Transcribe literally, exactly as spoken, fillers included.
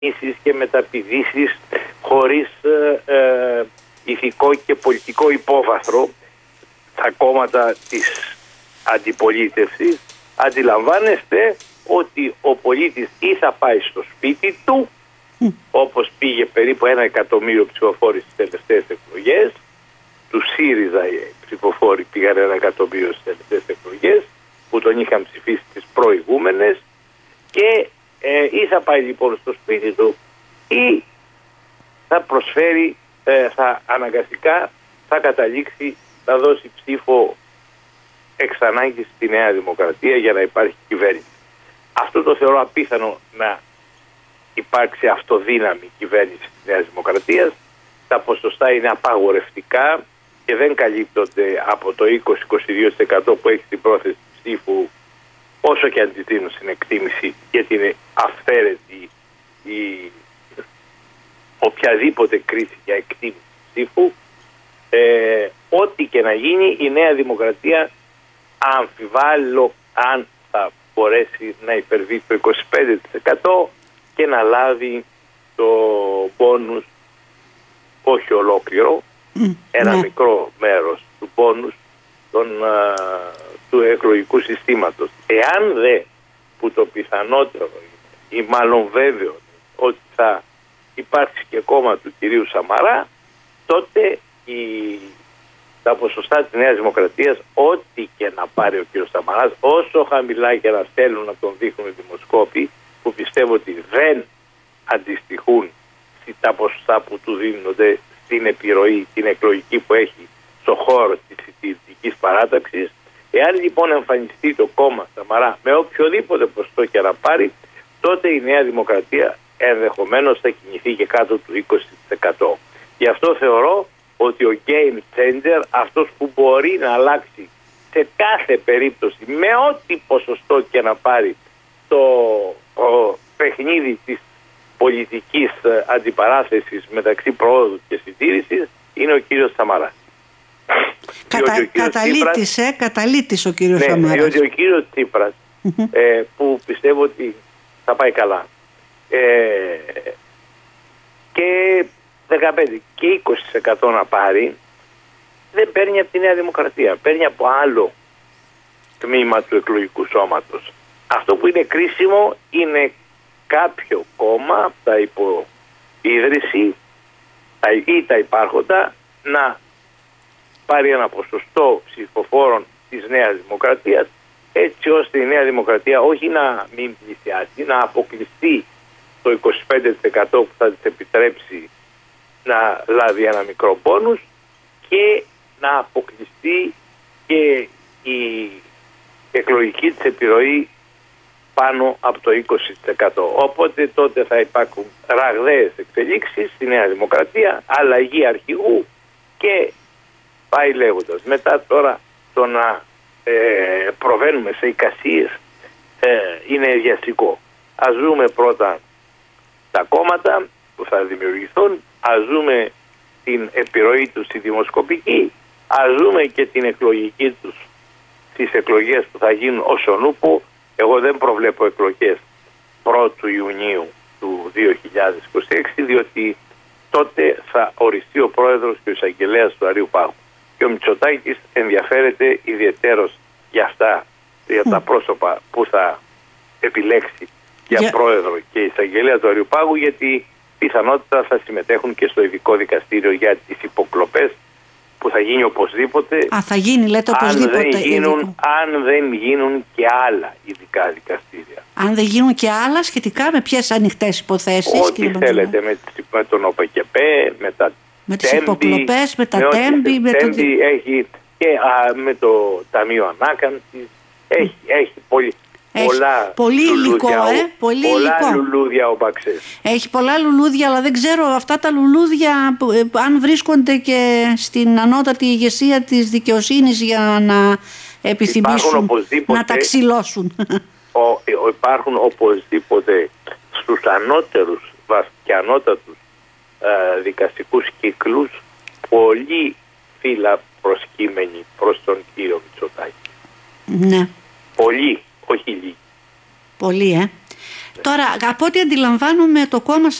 και μεταπηδήσεις χωρίς ε, ε, ηθικό και πολιτικό υπόβαθρο στα κόμματα της αντιπολίτευσης. Αντιλαμβάνεστε ότι ο πολίτης ή θα πάει στο σπίτι του, mm. όπως πήγε περίπου ένα εκατομμύριο ψηφοφόροι στις τελευταίες εκλογές, του ΣΥΡΙΖΑ οι ψηφοφόροι πήγαν ένα εκατομμύριο στις τελευταίες εκλογές, που τον είχαν ψηφίσει τις προηγούμενες, και ε, ή θα πάει λοιπόν στο σπίτι του ή θα προσφέρει, ε, θα αναγκαστικά θα καταλήξει να δώσει ψήφο εξ ανάγκης στη Νέα Δημοκρατία για να υπάρχει κυβέρνηση. Αυτό το θεωρώ απίθανο, να υπάρξει αυτοδύναμη κυβέρνηση της Νέας Δημοκρατίας. Τα ποσοστά είναι απαγορευτικά και δεν καλύπτονται από το είκοσι με είκοσι δύο τοις εκατό που έχει την πρόθεση ψήφου, όσο και αν τη δίνουν στην εκτίμηση, γιατί είναι αυθαίρετη η οποιαδήποτε κρίση για εκτίμηση ψήφου. Ε, ό,τι και να γίνει, η Νέα Δημοκρατία αμφιβάλλω αν θα μπορέσει να υπερβεί το είκοσι πέντε τοις εκατό και να λάβει το μπόνους, όχι ολόκληρο, mm, ένα ναι. μικρό μέρος του μπόνους των, α, του εκλογικού συστήματος. Εάν δε, που το πιθανότερο ή μάλλον βέβαιο ότι θα υπάρξει και κόμμα του κυρίου Σαμαρά, τότε η, τα ποσοστά της Νέας Δημοκρατίας, ό,τι και να πάρει ο κύριος Σαμαράς, όσο χαμηλά και να θέλουν να τον δείχνουν οι δημοσκόποι, που πιστεύω ότι δεν αντιστοιχούν τα ποσοστά που του δίνονται στην επιρροή, την εκλογική που έχει στο χώρο της συντηρητικής παράταξης. Εάν λοιπόν εμφανιστεί το κόμμα Σαμαρά με οποιοδήποτε ποσοστό και να πάρει, τότε η Νέα Δημοκρατία ενδεχομένως θα κινηθεί και κάτω του είκοσι τοις εκατό. Γι' αυτό θεωρώ ότι ο game changer, αυτός που μπορεί να αλλάξει σε κάθε περίπτωση με ό,τι ποσοστό και να πάρει το ο, παιχνίδι της πολιτικής αντιπαράθεσης μεταξύ προόδου και συντήρησης, είναι ο κύριος Σαμαράς. Κατα, ο καταλήτης, Τσίπρας, ε, καταλήτης ο κύριος ναι, Σαμαράς. Διότι ο κύριος Τσίπρας, mm-hmm. ε, που πιστεύω ότι θα πάει καλά, ε, και δεκαπέντε και είκοσι τοις εκατό να πάρει, δεν παίρνει από τη Νέα Δημοκρατία, παίρνει από άλλο τμήμα του εκλογικού σώματος. Αυτό που είναι κρίσιμο είναι κάποιο κόμμα από τα υποίδρυση ή τα υπάρχοντα να πάρει ένα ποσοστό ψηφοφόρων της Νέας Δημοκρατίας, έτσι ώστε η Νέα Δημοκρατία όχι να μην πλησιάσει, να αποκλειστεί το είκοσι πέντε τοις εκατό που θα της επιτρέψει να λάβει ένα μικρό πόνους, και να αποκλειστεί και η εκλογική της επιρροή πάνω από το είκοσι τοις εκατό. Οπότε τότε θα υπάρχουν ραγδαίες εξελίξεις στη Νέα Δημοκρατία, αλλαγή αρχηγού και πάει λέγοντας. Μετά τώρα το να ε, προβαίνουμε σε εικασίες ε, είναι βιαστικό. Ας δούμε πρώτα τα κόμματα που θα δημιουργηθούν, ας δούμε την επιρροή τους στη δημοσκοπική, ας δούμε και την εκλογική τους στις εκλογές που θα γίνουν ως ο νούπο. Εγώ δεν προβλέπω εκλογές πρώτου Ιουνίου του δύο χιλιάδες είκοσι έξι, διότι τότε θα οριστεί ο πρόεδρος και ο εισαγγελέας του Αρείου Πάγου. Και ο Μητσοτάκης ενδιαφέρεται ιδιαιτέρως για αυτά, για τα πρόσωπα που θα επιλέξει για yeah. πρόεδρο και εισαγγελέα του Αρείου Πάγου, γιατί πιθανότητα θα συμμετέχουν και στο ειδικό δικαστήριο για τις υποκλοπές, που θα γίνει οπωσδήποτε. Α, θα γίνει, λέτε οπωσδήποτε. Αν δεν γίνουν, αν δεν γίνουν και άλλα ειδικά δικαστήρια. Αν δεν γίνουν και άλλα, σχετικά με ποιες ανοιχτές υποθέσεις? Ό,τι θέλετε, με, με τον ΟΠΕΚΕΠΕ, με τα με τις υποκλοπές, με τα με τέμπη, με το... έχει και α, με το Ταμείο Ανάκαμψης, έχει, έχει πολύ... Έχει πολλά πολύ υλικό, λουλούδια, ε, πολύ πολλά υλικό. λουλούδια ο Μπαξές. Έχει πολλά λουλούδια, αλλά δεν ξέρω αυτά τα λουλούδια αν βρίσκονται και στην ανώτατη ηγεσία της δικαιοσύνης για να επιθυμήσουν να τα ξυλώσουν. Ο, ο, υπάρχουν οπωσδήποτε στους ανώτερους και ανώτατους ε, δικαστικούς κύκλους πολύ φύλλα προσκύμενοι προς τον κύριο Μητσοτάκη. Ναι. Πολύ. Όχι λίγοι. Πολύ, ε. Τώρα, από ό,τι αντιλαμβάνομαι, το κόμμα